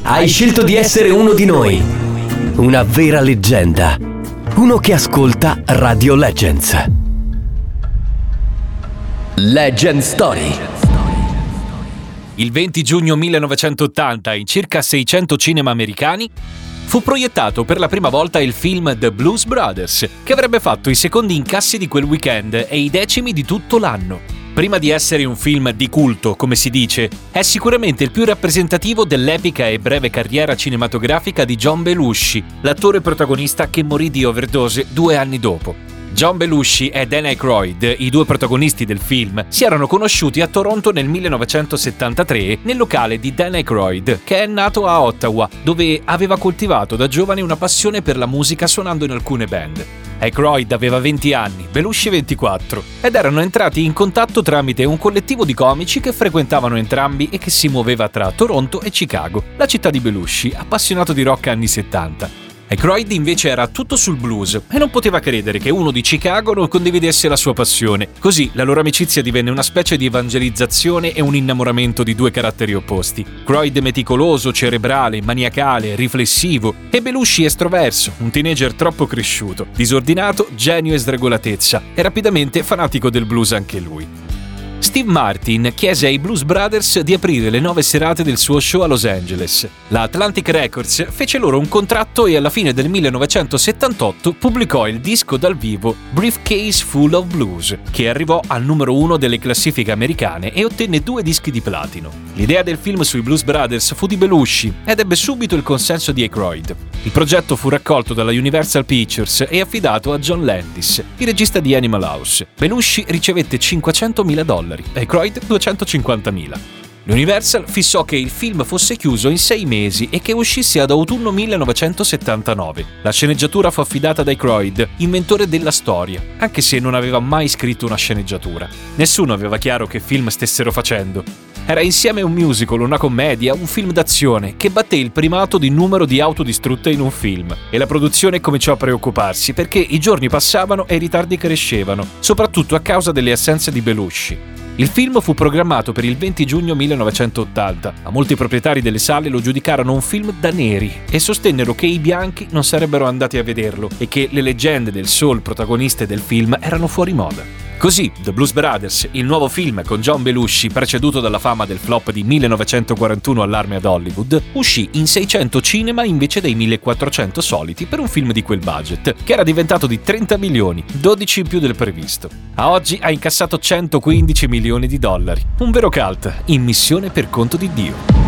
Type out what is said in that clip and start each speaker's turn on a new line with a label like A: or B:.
A: Hai scelto di essere uno di noi. Una vera leggenda. Uno che ascolta Radio Legends. Legend Story.
B: Il 20 giugno 1980, in circa 600 cinema americani, fu proiettato per la prima volta il film The Blues Brothers, che avrebbe fatto i secondi incassi di quel weekend e i decimi di tutto l'anno. Prima di essere un film di culto, come si dice, è sicuramente il più rappresentativo dell'epica e breve carriera cinematografica di John Belushi, l'attore protagonista che morì di overdose 2 anni dopo. John Belushi e Dan Aykroyd, i due protagonisti del film, si erano conosciuti a Toronto nel 1973 nel locale di Dan Aykroyd, che è nato a Ottawa, dove aveva coltivato da giovane una passione per la musica suonando in alcune band. Aykroyd aveva 20 anni, Belushi 24, ed erano entrati in contatto tramite un collettivo di comici che frequentavano entrambi e che si muoveva tra Toronto e Chicago, la città di Belushi, appassionato di rock anni 70. Aykroyd invece era tutto sul blues e non poteva credere che uno di Chicago non condividesse la sua passione. Così la loro amicizia divenne una specie di evangelizzazione e un innamoramento di due caratteri opposti. Aykroyd meticoloso, cerebrale, maniacale, riflessivo, e Belushi estroverso, un teenager troppo cresciuto, disordinato, genio e sregolatezza, e rapidamente fanatico del blues anche lui. Steve Martin chiese ai Blues Brothers di aprire le 9 serate del suo show a Los Angeles. La Atlantic Records fece loro un contratto e alla fine del 1978 pubblicò il disco dal vivo Briefcase Full of Blues, che arrivò al numero 1 delle classifiche americane e ottenne 2 dischi di platino. L'idea del film sui Blues Brothers fu di Belushi ed ebbe subito il consenso di Aykroyd. Il progetto fu raccolto dalla Universal Pictures e affidato a John Landis, il regista di Animal House. Belushi ricevette $500.000. Aykroyd $250.000. L'Universal fissò che il film fosse chiuso in 6 mesi e che uscisse ad autunno 1979. La sceneggiatura fu affidata ad Aykroyd, inventore della storia, anche se non aveva mai scritto una sceneggiatura. Nessuno aveva chiaro che film stessero facendo. Era insieme un musical, una commedia, un film d'azione che batté il primato di numero di auto distrutte in un film. E la produzione cominciò a preoccuparsi perché i giorni passavano e i ritardi crescevano, soprattutto a causa delle assenze di Belushi. Il film fu programmato per il 20 giugno 1980, ma molti proprietari delle sale lo giudicarono un film da neri e sostennero che i bianchi non sarebbero andati a vederlo e che le leggende del soul protagoniste del film erano fuori moda. Così, The Blues Brothers, il nuovo film con John Belushi, preceduto dalla fama del flop di 1941 Allarme ad Hollywood, uscì in 600 cinema invece dei 1400 soliti per un film di quel budget, che era diventato di 30 milioni, 12 in più del previsto. A oggi ha incassato $115 milioni, un vero cult, in missione per conto di Dio.